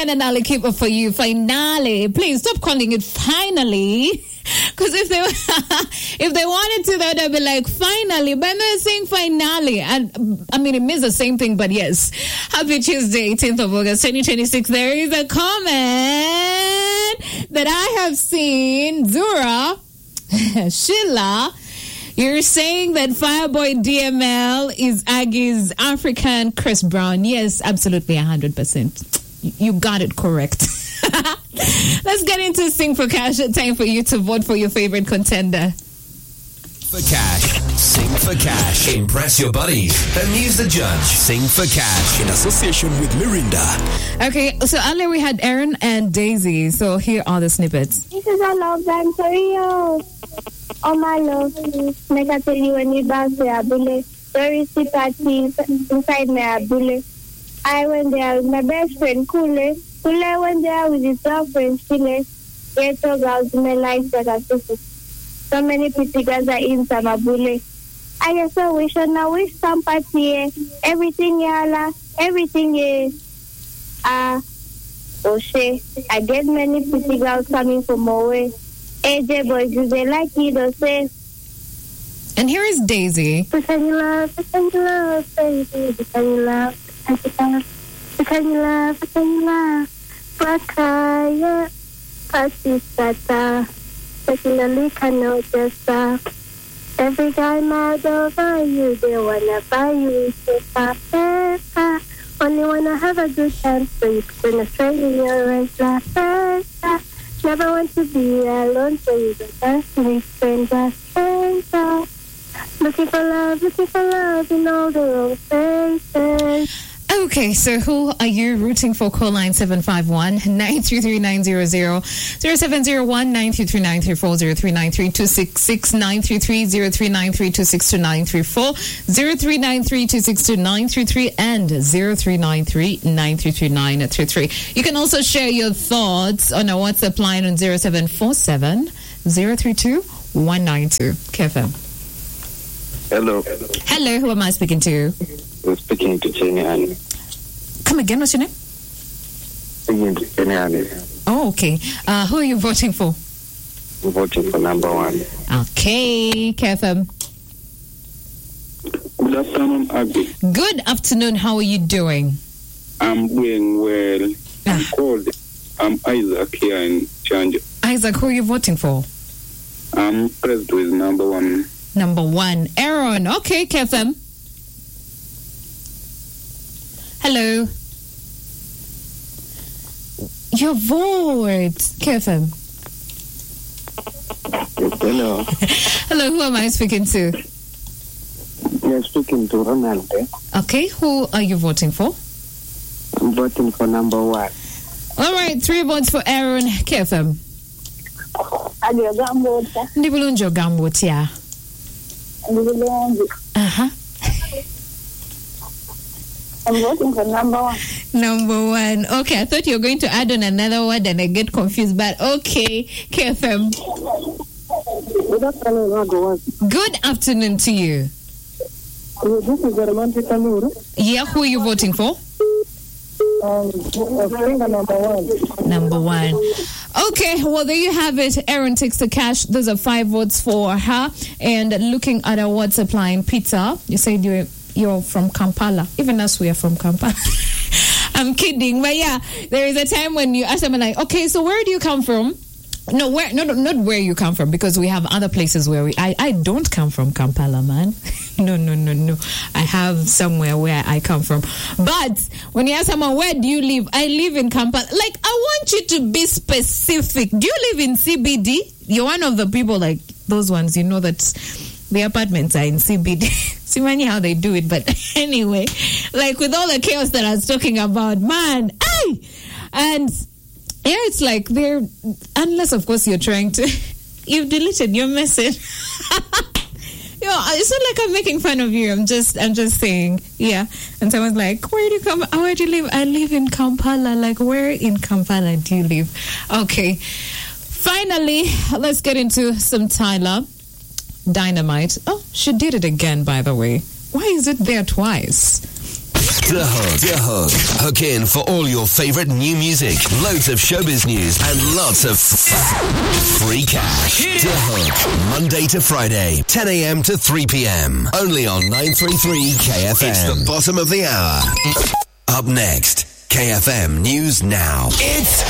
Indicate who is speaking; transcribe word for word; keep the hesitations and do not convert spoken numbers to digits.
Speaker 1: Lillian and I'll keep it for you. Finale. Please stop calling it finally. Because if they if they wanted to, they'd be like, finally. But they're saying finale. And I mean, it means the same thing, but yes. Happy Tuesday, eighteenth of August, twenty twenty-six. There is a comment that I have seen. Zura, Sheila, you're saying that Fireboy D M L is Aggie's African Chris Brown. Yes, absolutely, one hundred percent. You got it correct. Let's get into Sing for Cash. Time for you to vote for your favorite contender.
Speaker 2: For cash. Sing for cash. Impress your buddies. Amuse the judge. Sing for cash. In association with Mirinda.
Speaker 1: Okay, so earlier we had Aaron and Daisy. So here are the snippets.
Speaker 3: This is a love dance for you. Oh my love. Make I tell you when you dance with a bullet. There is the party inside my bullet. I went there with my best friend, Kule. Kule went there with his girlfriend, Chile. Ghetto girls in my life that are so So many pretty girls are in Samabule. I just so wish on a wish some party. Everything yala, everything is ah uh, Oshe. I get many pretty girls coming from my way. A J boys, do they like you to say?
Speaker 1: And here is Daisy.
Speaker 3: Pretend you love, pretend you love, baby, pretend you love. Pretend you love, pretend you love, Bakaya, Pasisata, particularly cannot just stop. Every guy mad over you, they wanna buy you paper, paper. Only wanna have a good time, so you spend a straight in your regular paper. Never want to be alone, so you don't have to be stranger, stranger. Looking for love, looking for love in all the wrong places.
Speaker 1: Okay, so who are you rooting for? Call line seven five one, nine three three, nine zero zero, zero seven zero one, nine three three, nine three four, zero three nine three, two six six, nine three three, zero three nine three, two six two, nine three four, zero three nine three, two six two, nine three three, and zero three nine three, nine three three, nine three three. You can also share your thoughts on our WhatsApp line on zero seven four seven, zero three two, one nine two. K F M.
Speaker 4: Hello.
Speaker 1: Hello, who am I speaking to?
Speaker 4: I'm speaking to Jenny.
Speaker 1: Come again, what's your name?
Speaker 4: Speaking to Jenny.
Speaker 1: Oh, okay. Uh, who are you voting for?
Speaker 4: I'm voting for number one.
Speaker 1: Okay, K F M.
Speaker 4: Good afternoon, Abby.
Speaker 1: Good afternoon, how are you doing?
Speaker 4: I'm doing well.
Speaker 1: Ah.
Speaker 4: I'm called. I'm Isaac here in Chanja.
Speaker 1: Isaac, who are you voting for?
Speaker 4: I'm impressed with number one.
Speaker 1: Number one, Aaron. Okay, K F M. Hello. Your vote, K F M.
Speaker 4: Hello.
Speaker 1: Hello, who am I speaking to?
Speaker 4: You're speaking to Ronald.
Speaker 1: Okay, who are you voting for?
Speaker 4: I'm voting for number one.
Speaker 1: All right, three votes for Aaron, K F M.
Speaker 3: Adio gambo ta.
Speaker 1: Ndibulunjo gambo tia.
Speaker 3: Ndibulunjo.
Speaker 1: Uh-huh.
Speaker 3: I'm voting for number one.
Speaker 1: Number one. Okay, I thought you were going to add on another word and I get confused, but okay, K F M.
Speaker 3: Good afternoon, Rago.
Speaker 1: Good afternoon to you.
Speaker 3: This is the romantic Amuru.
Speaker 1: Yeah, who are you voting for?
Speaker 3: Um, number one.
Speaker 1: Number one. Okay, well, there you have it. Aaron takes the cash. Those are five votes for her. And looking at our WhatsApp line, Peter, you said you're, you're from Kampala. Even us, we are from Kampala. I'm kidding. But yeah, there is a time when you ask them, like, okay, so where do you come from? No, where? No, no, not where you come from, because we have other places where we. I, I don't come from Kampala, man. No, no, no, no. I have somewhere where I come from. But when you ask someone, where do you live? I live in Kampala. Like, I want you to be specific. Do you live in C B D? You're one of the people, like those ones, you know that the apartments are in C B D. See, money how they do it. But anyway, like with all the chaos that I was talking about, man, ay! And yeah, it's like they're, unless of course you're trying to, you've deleted your message. You know, it's not like I'm making fun of you. I'm just, I'm just saying, yeah. And someone's like, where do you come? Where do you live? I live in Kampala. Like, where in Kampala do you live? Okay. Finally, let's get into some Tyler Dynamite. Oh, she did it again, by the way. Why is it there twice?
Speaker 2: The Hook. The Hook. Hook in for all your favorite new music, loads of showbiz news, and lots of f- free cash. The Hook. Monday to Friday, ten a.m. to three p.m. Only on nine thirty-three K F M. It's the bottom of the hour. Up next, K F M News Now. It's